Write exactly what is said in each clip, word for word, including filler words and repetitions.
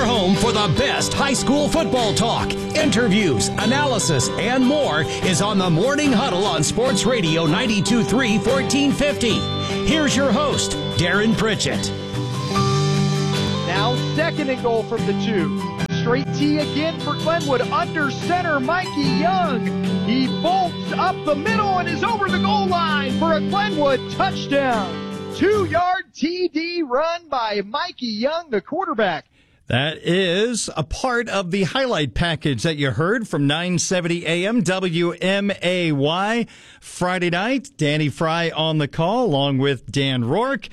home for the best high school football talk, interviews, analysis, and more is on the Morning Huddle on Sports Radio ninety-two point three, fourteen fifty. Here's your host, Darren Pritchett. Now second and goal from the two. Straight T again for Glenwood. Under center, Mikey Young. He bolts up the middle and is over the goal line for a Glenwood touchdown. Two-yard T D run by Mikey Young, the quarterback. That is a part of the highlight package that you heard from nine seventy A M W M A Y Friday night. Danny Fry on the call along with Dan Rourke.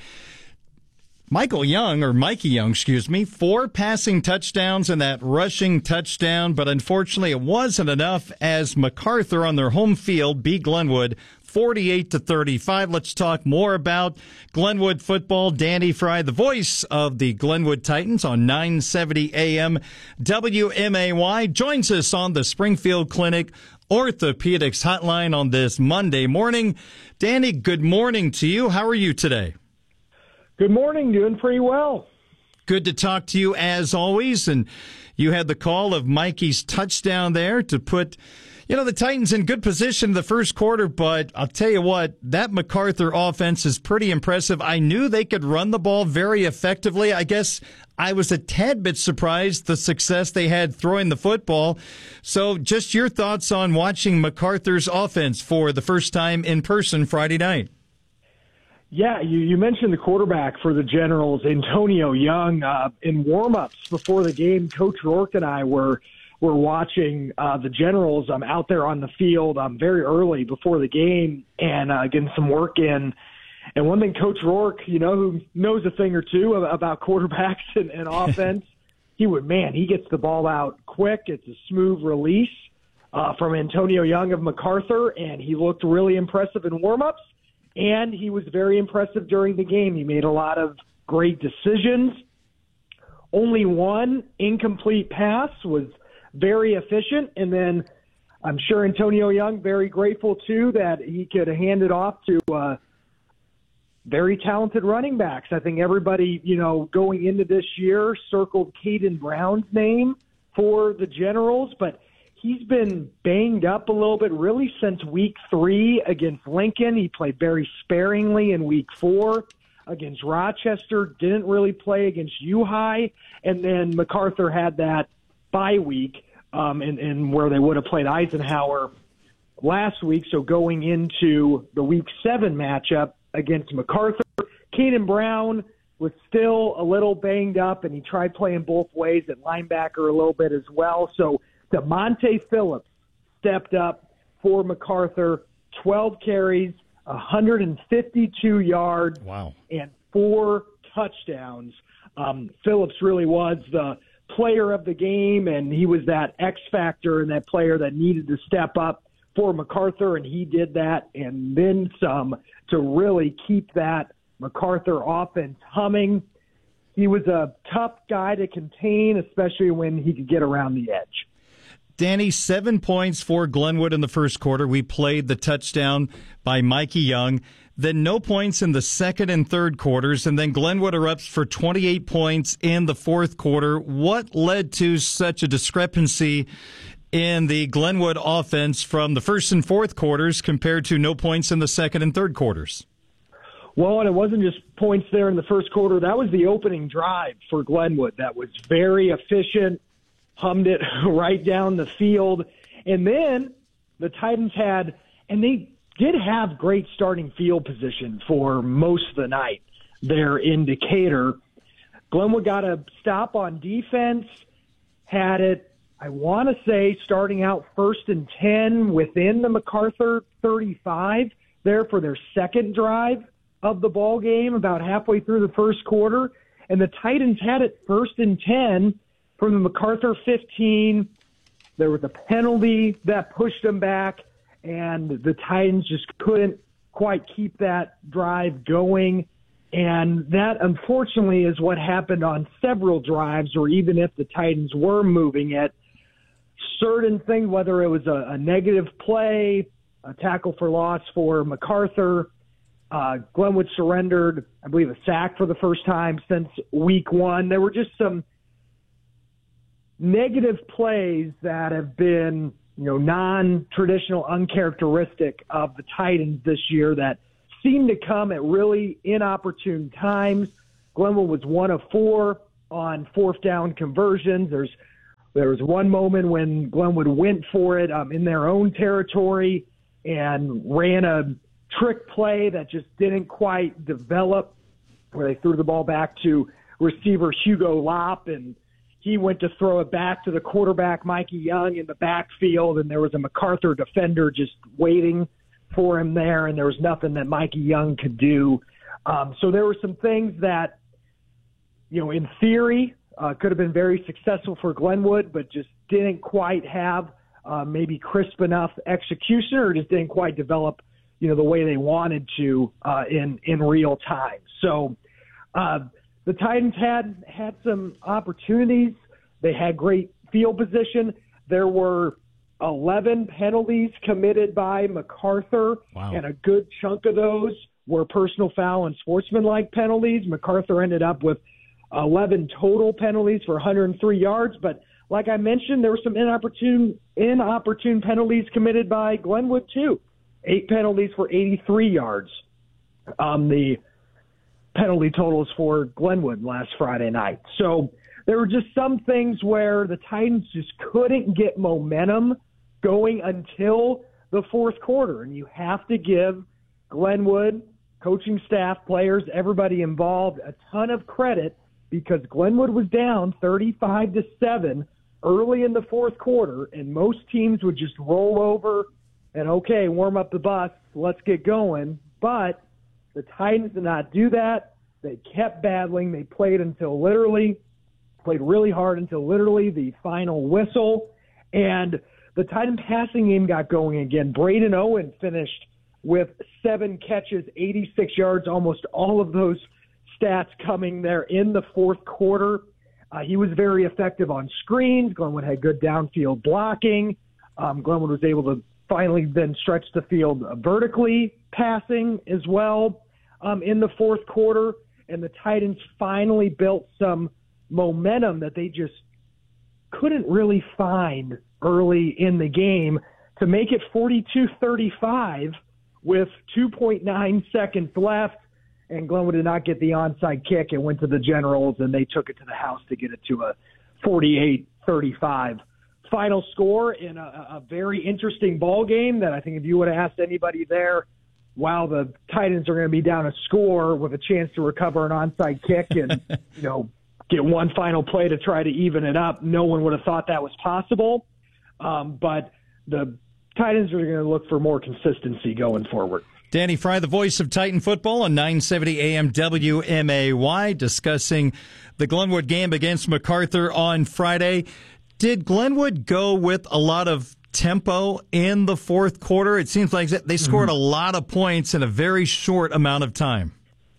Michael Young, or Mikey Young, excuse me, four passing touchdowns and that rushing touchdown, but unfortunately it wasn't enough as MacArthur on their home field beat Glenwood forty-eight to thirty-five. Let's talk more about Glenwood football. Danny Fry, the voice of the Glenwood Titans on nine seventy A M W M A Y, joins us on the Springfield Clinic Orthopedics Hotline on this Monday morning. Danny, good morning to you. How are you today? Good morning. Doing pretty well. Good to talk to you as always. And you had the call of Mikey's touchdown there to put, you know, the Titans in good position in the first quarter. But I'll tell you what, that MacArthur offense is pretty impressive. I knew they could run the ball very effectively. I guess I was a tad bit surprised the success they had throwing the football. So just your thoughts on watching MacArthur's offense for the first time in person Friday night. Yeah, you, you mentioned the quarterback for the Generals, Antonio Young. Uh, in warm-ups before the game, Coach Rourke and I were were watching uh, the Generals um, out there on the field um, very early before the game and uh, getting some work in. And one thing Coach Rourke, you know, who knows a thing or two about quarterbacks and, and offense, he would, man, he gets the ball out quick. It's a smooth release uh, from Antonio Young of MacArthur, and he looked really impressive in warm-ups. And he was very impressive during the game. He made a lot of great decisions. Only one incomplete pass, was very efficient. And then I'm sure Antonio Young very grateful, too, that he could hand it off to uh, very talented running backs. I think everybody, you know, going into this year circled Caden Brown's name for the Generals, but he's been banged up a little bit really since week three against Lincoln. He played very sparingly in week four against Rochester, didn't really play against U-High, and then MacArthur had that bye week um, in, in where they would have played Eisenhower last week. So going into the week seven matchup against MacArthur, Caden Brown was still a little banged up, and he tried playing both ways at linebacker a little bit as well. So DeMonte Phillips stepped up for MacArthur, twelve carries, one hundred fifty-two yards, wow, and four touchdowns. Um, Phillips really was the player of the game, and he was that X factor and that player that needed to step up for MacArthur, and he did that and then some to really keep that MacArthur offense humming. He was a tough guy to contain, especially when he could get around the edge. Danny, seven points for Glenwood in the first quarter. We played the touchdown by Mikey Young. Then no points in the second and third quarters, and then Glenwood erupts for twenty-eight points in the fourth quarter. What led to such a discrepancy in the Glenwood offense from the first and fourth quarters compared to no points in the second and third quarters? Well, and it wasn't just points there in the first quarter. That was the opening drive for Glenwood. That was very efficient. Hummed it right down the field. And then the Titans had, and they did have great starting field position for most of the night there in Decatur. Glenwood got a stop on defense, had it, I want to say, starting out first and ten within the MacArthur thirty-five there for their second drive of the ball game about halfway through the first quarter. And the Titans had it first and ten from the MacArthur fifteen. There was a penalty that pushed them back, and the Titans just couldn't quite keep that drive going. And that, unfortunately, is what happened on several drives, or even if the Titans were moving it, certain things, whether it was a, a negative play, a tackle for loss for MacArthur, uh, Glenwood surrendered, I believe, a sack for the first time since week one. There were just some negative plays that have been, you know, non-traditional, uncharacteristic of the Titans this year that seem to come at really inopportune times. Glenwood was one of four on fourth down conversions. There's there was one moment when Glenwood went for it um, in their own territory and ran a trick play that just didn't quite develop, where they threw the ball back to receiver Hugo Lopp, and he went to throw it back to the quarterback, Mikey Young, in the backfield, and there was a MacArthur defender just waiting for him there, and there was nothing that Mikey Young could do. Um, so there were some things that, you know, in theory, uh, could have been very successful for Glenwood, but just didn't quite have uh, maybe crisp enough execution, or just didn't quite develop, you know, the way they wanted to uh, in in real time. So uh, the Titans had had some opportunities. They had great field position. There were eleven penalties committed by MacArthur, wow. and a good chunk of those were personal foul and sportsmanlike penalties. MacArthur ended up with eleven total penalties for one hundred three yards, but like I mentioned, there were some inopportune inopportune penalties committed by Glenwood too. Eight penalties for eighty-three yards. Um, the penalty totals for Glenwood last Friday night. So there were just some things where the Titans just couldn't get momentum going until the fourth quarter. And you have to give Glenwood, coaching staff, players, everybody involved, a ton of credit, because Glenwood was down thirty-five to seven early in the fourth quarter, and most teams would just roll over and, okay, warm up the bus, let's get going. But the Titans did not do that. They kept battling. They played until literally, played really hard until literally the final whistle. And the Titan passing game got going again. Braden Owen finished with seven catches, eighty-six yards, almost all of those stats coming there in the fourth quarter. Uh, he was very effective on screens. Glenwood had good downfield blocking. Um, Glenwood was able to finally then stretch the field vertically passing as well um, in the fourth quarter. And the Titans finally built some momentum that they just couldn't really find early in the game to make it forty-two thirty-five with two point nine seconds left. And Glenwood did not get the onside kick. It went to the Generals, and they took it to the house to get it to a forty-eight thirty-five final score in a, a very interesting ball game that I think if you would have asked anybody there, wow, the Titans are going to be down a score with a chance to recover an onside kick and, you know, get one final play to try to even it up, no one would have thought that was possible. Um, but the Titans are going to look for more consistency going forward. Danny Fry, the voice of Titan football on nine seventy A M W M A Y, discussing the Glenwood game against MacArthur on Friday. Did Glenwood go with a lot of tempo in the fourth quarter? It seems like they scored mm-hmm. a lot of points in a very short amount of time.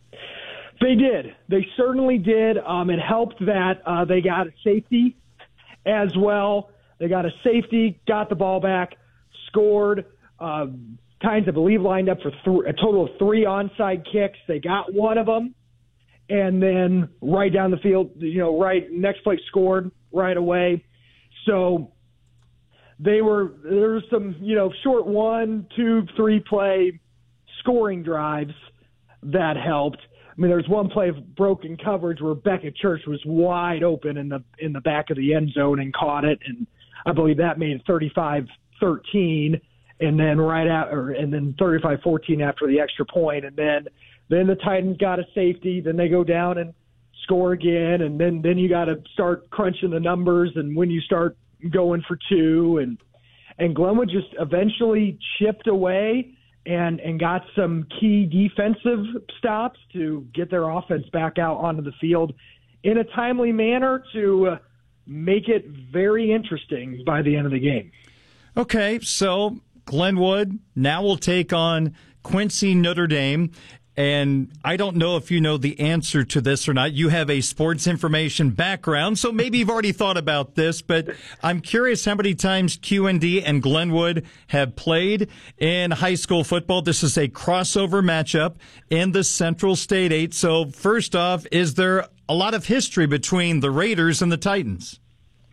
They did. They certainly did. Um, it helped that uh, they got a safety as well. They got a safety, got the ball back, scored. Uh, Titans, I believe, lined up for th- a total of three onside kicks. They got one of them, and then right down the field, you know, right next play scored right away. So they were there was some, you know, short one, two, three play scoring drives that helped. I mean, there was one play of broken coverage where Becca Church was wide open in the in the back of the end zone and caught it, and I believe that made it thirty-five thirteen. And then right out, or and then thirty-five fourteen after the extra point, and then then the Titans got a safety. Then they go down and score again, and then then you got to start crunching the numbers. And when you start going for two, and and Glenwood just eventually chipped away and and got some key defensive stops to get their offense back out onto the field in a timely manner to uh, make it very interesting by the end of the game. Okay, so Glenwood now will take on Quincy Notre Dame. And I don't know if you know the answer to this or not. You have a sports information background, so maybe you've already thought about this, but I'm curious how many times Q N D and Glenwood have played in high school football. This is a crossover matchup in the Central State Eight. So first off, is there a lot of history between the Raiders and the Titans?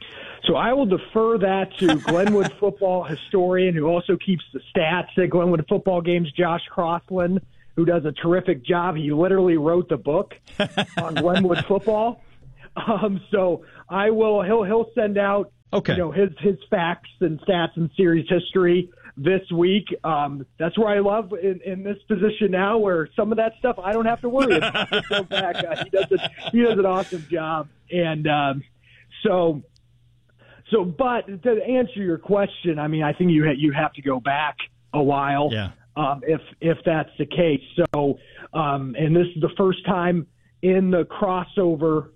So I will defer that to Glenwood football historian who also keeps the stats at Glenwood football games, Josh Crossland, who does a terrific job. He literally wrote the book on Glenwood football. Um, so I will. He'll he'll send out okay. you know his his facts and stats and series history this week. Um, that's where I love in, in this position now, where some of that stuff I don't have to worry about. Go back. Uh, he does a, he does an awesome job, and um, so. So, but to answer your question, I mean, I think you ha- you have to go back a while, yeah. um, if if that's the case. So, um, and this is the first time in the crossover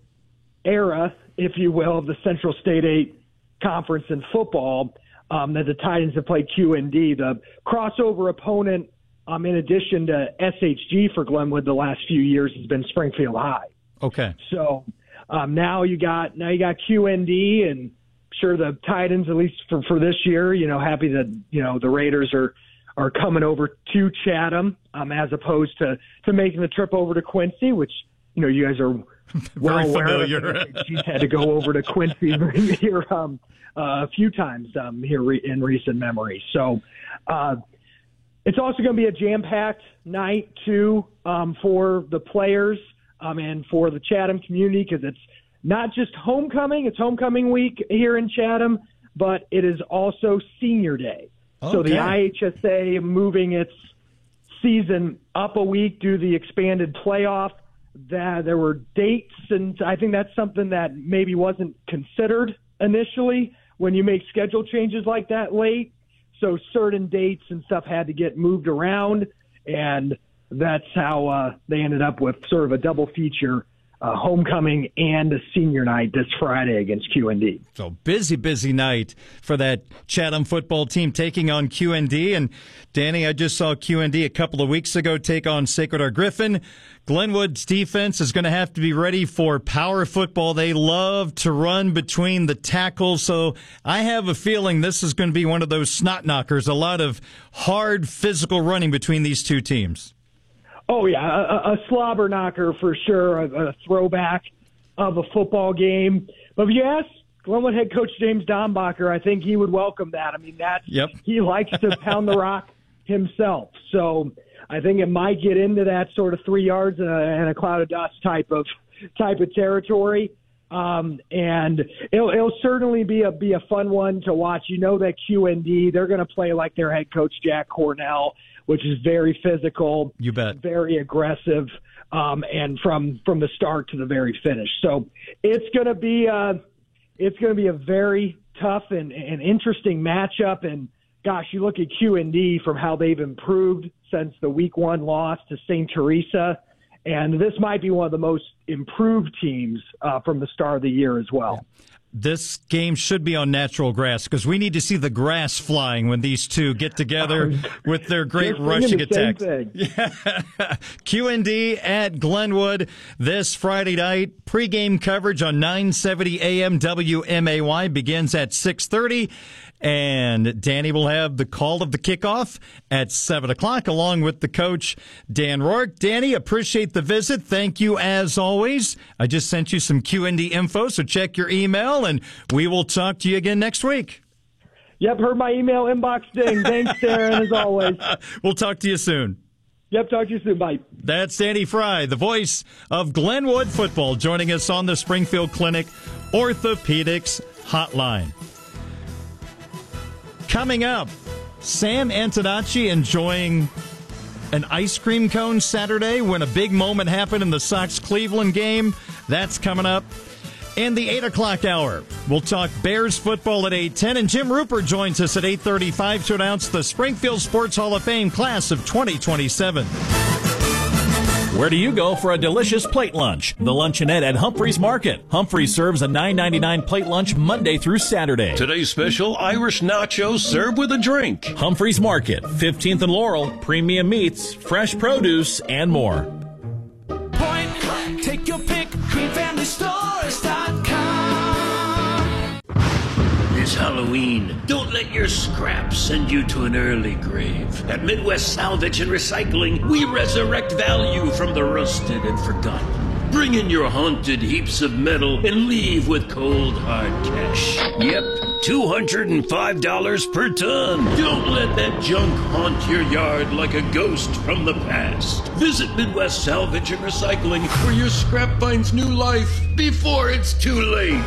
era, if you will, of the Central State eight Conference in football um, that the Titans have played Q and D. The crossover opponent, um, in addition to S H G for Glenwood the last few years, has been Springfield High. Okay. So um, now you got now you got Q and D and. Sure, the Titans, at least for, for this year, you know, happy that, you know, the Raiders are, are coming over to Chatham um, as opposed to, to making the trip over to Quincy, which, you know, you guys are well Very aware familiar. of. She's had to go over to Quincy here um, uh, a few times um, here re- in recent memory. So uh, it's also going to be a jam-packed night, too, um, for the players um, and for the Chatham community because it's not just homecoming, it's homecoming week here in Chatham, but it is also senior day. Okay. So the I H S A moving its season up a week due to the expanded playoff. That there were dates, and I think that's something that maybe wasn't considered initially when you make schedule changes like that late. So certain dates and stuff had to get moved around, and that's how uh, they ended up with sort of a double feature. Uh, homecoming and a senior night this Friday against Q and D. So busy, busy night for that Chatham football team taking on Q and D. And Danny, I just saw Q and D a couple of weeks ago take on Sacred Heart Griffin. Glenwood's defense is going to have to be ready for power football. They love to run between the tackles. So I have a feeling this is going to be one of those snot knockers, a lot of hard physical running between these two teams. Oh, yeah, a, a slobber knocker for sure, a, a throwback of a football game. But if you ask Glenwood head coach James Dombacher, I think he would welcome that. I mean, that's, yep. he likes to pound the rock himself. So I think it might get into that sort of three yards and a, and a cloud of dust type of type of territory. Um, and it'll, it'll certainly be a be a fun one to watch. You know that Q and D, they're going to play like their head coach Jack Cornell, which is very physical, you bet, very aggressive, um, and from, from the start to the very finish. So it's going to be uh, it's going to be a very tough and, and interesting matchup. And gosh, you look at Q and D from how they've improved since the week one loss to Saint Teresa, and this might be one of the most improved teams uh, from the start of the year as well. Yeah. This game should be on natural grass because we need to see the grass flying when these two get together with their great rushing attack. Yeah. Q and D at Glenwood this Friday night. Pre-game coverage on nine seventy A M W M A Y begins at six thirty. And Danny will have the call of the kickoff at seven o'clock along with the coach, Dan Rourke. Danny, appreciate the visit. Thank you as always. I just sent you some Q and D info, so check your email, and we will talk to you again next week. Yep, heard my email inbox ding. Thanks, Darren, as always. We'll talk to you soon. Yep, talk to you soon. Bye. That's Danny Fry, the voice of Glenwood football, joining us on the Springfield Clinic Orthopedics Hotline. Coming up, Sam Antonacci enjoying an ice cream cone Saturday when a big moment happened in the Sox-Cleveland game. That's coming up. In the eight o'clock hour, we'll talk Bears football at eight ten, and Jim Rupert joins us at eight thirty-five to announce the Springfield Sports Hall of Fame class of twenty twenty-seven. Where do you go for a delicious plate lunch? The Luncheonette at Humphreys Market. Humphreys serves a nine ninety-nine plate lunch Monday through Saturday. Today's special, Irish nachos served with a drink. Humphreys Market, fifteenth and Laurel, premium meats, fresh produce, and more. Point, take your pick, green family stores dot com. This Halloween, don't let your scraps send you to an early grave. At Midwest Salvage and Recycling, we resurrect value from the rusted and forgotten. Bring in your haunted heaps of metal and leave with cold, hard cash. Yep, two hundred five dollars per ton. Don't let that junk haunt your yard like a ghost from the past. Visit Midwest Salvage and Recycling, where your scrap finds new life before it's too late.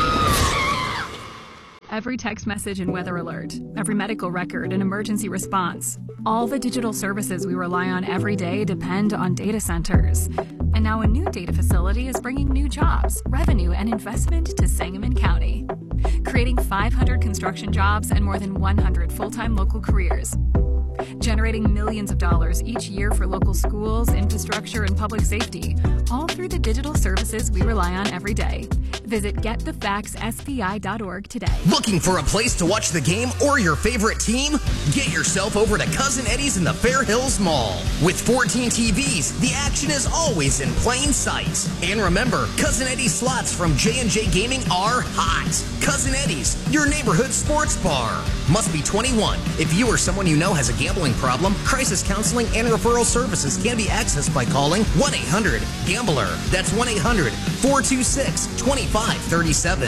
Every text message and weather alert, every medical record and emergency response. All the digital services we rely on every day depend on data centers. And now a new data facility is bringing new jobs, revenue, and investment to Sangamon County, creating five hundred construction jobs and more than one hundred full-time local careers, generating millions of dollars each year for local schools, infrastructure, and public safety, all through the digital services we rely on every day. Visit get the facts S B I dot org today. Looking for a place to watch the game or your favorite team? Get yourself over to Cousin Eddie's in the Fair Hills Mall. With fourteen T Vs, the action is always in plain sight. And remember, Cousin Eddie's slots from J and J Gaming are hot. Cousin Eddie's, your neighborhood sports bar. Must be twenty-one. If you or someone you know has a gambling problem, crisis counseling and referral services can be accessed by calling one eight hundred gambler. That's one eight hundred four two six two five three seven.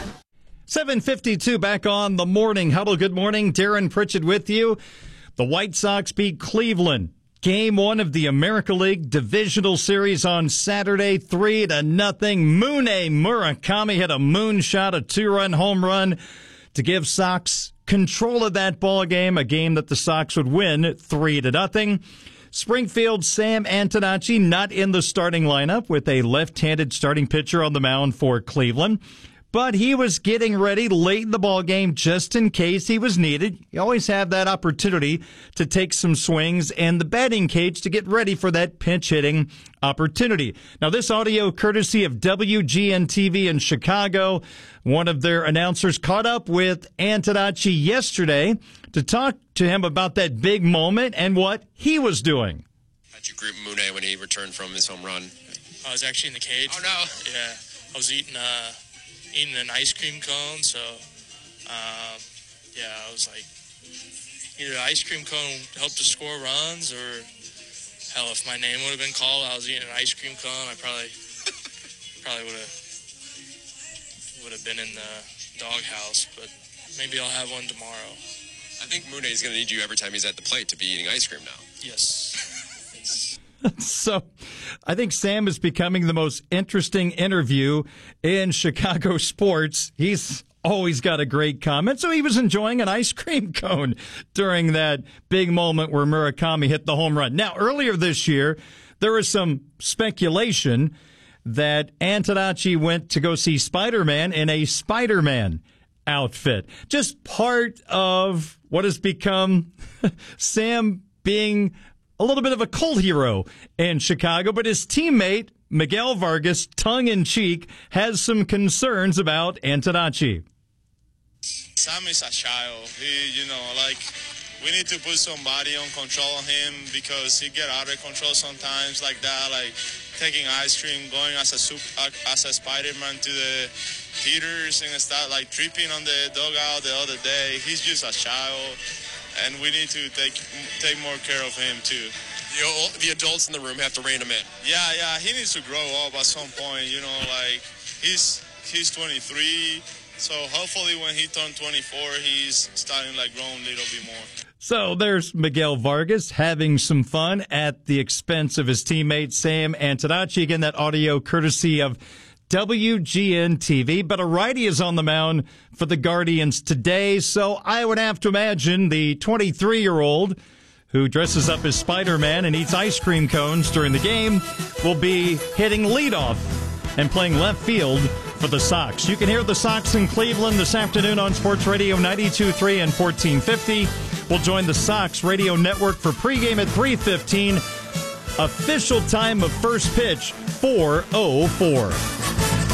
seven fifty-two back on the Morning Huddle. Good morning. Darren Pritchett with you. The White Sox beat Cleveland. Game one of the American League Divisional Series on Saturday, three to nothing. Munei Murakami hit a moonshot, a two-run home run to give Sox control of that ball game, a game that the Sox would win three to nothing. Springfield Sam Antonacci not in the starting lineup with a left-handed starting pitcher on the mound for Cleveland. But he was getting ready late in the ball game just in case he was needed. You always have that opportunity to take some swings in the batting cage to get ready for that pinch hitting opportunity. Now, this audio courtesy of W G N T V in Chicago. One of their announcers caught up with Antonacci yesterday to talk to him about that big moment and what he was doing. How'd you greet Munei when he returned from his home run? I was actually in the cage. Oh, no. Yeah, I was eating uh, eating an ice cream cone, so, um, yeah, I was like, either ice cream cone helped to score runs, or, hell, if my name would have been called, I was eating an ice cream cone, I probably probably would have would have been in the doghouse, but maybe I'll have one tomorrow. I think Munei is going to need you every time he's at the plate to be eating ice cream now. Yes. So I think Sam is becoming the most interesting interview in Chicago sports. He's always got a great comment. So he was enjoying an ice cream cone during that big moment where Murakami hit the home run. Now, earlier this year, there was some speculation that Antonacci went to go see Spider-Man in a Spider-Man outfit. Just part of what has become Sam being a little bit of a cult hero in Chicago, but his teammate, Miguel Vargas, tongue-in-cheek, has some concerns about Antonacci. Sam is a child. He, you know, like, we need to put somebody on control of him because he get out of control sometimes like that, like taking ice cream, going as a soup, as a Spider-Man to the theaters and stuff, like tripping on the dugout the other day. He's just a child. And we need to take take more care of him, too. The, the adults in the room have to rein him in. Yeah, yeah, he needs to grow up at some point, you know, like, he's he's twenty-three, so hopefully when he turns twenty-four, he's starting, like, growing a little bit more. So there's Miguel Vargas having some fun at the expense of his teammate Sam Antonacci. Again, that audio courtesy of W G N T V, but a righty is on the mound for the Guardians today, so I would have to imagine the twenty-three-year-old who dresses up as Spider-Man and eats ice cream cones during the game will be hitting leadoff and playing left field for the Sox. You can hear the Sox in Cleveland this afternoon on Sports Radio ninety-two point three and fourteen fifty. We'll join the Sox radio network for pregame at three fifteen. Official time of first pitch, four oh four.